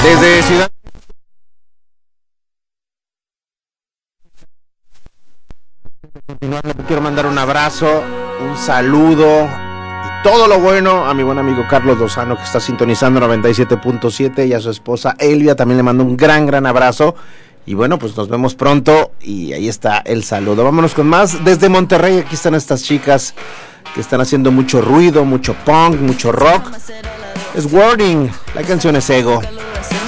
Desde Ciudad continuando, quiero mandar un abrazo, un saludo y todo lo bueno a mi buen amigo Carlos Lozano, que está sintonizando 97.7, y a su esposa Elvia también le mando un gran abrazo. Y bueno, pues nos vemos pronto y ahí está el saludo. Vámonos con más. Desde Monterrey, aquí están estas chicas que están haciendo mucho ruido, mucho punk, mucho rock. Es Warning, la canción es Ego.